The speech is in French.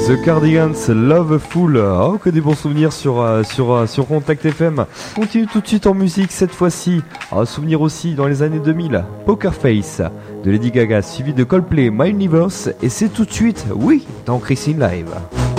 The Cardigans, Loveful. Oh, que des bons souvenirs sur Contact FM. Continue tout de suite en musique cette fois-ci. Un souvenir aussi dans les années 2000. Poker Face de Lady Gaga, suivi de Coldplay, My Universe. Et c'est tout de suite, oui, dans Christine Live.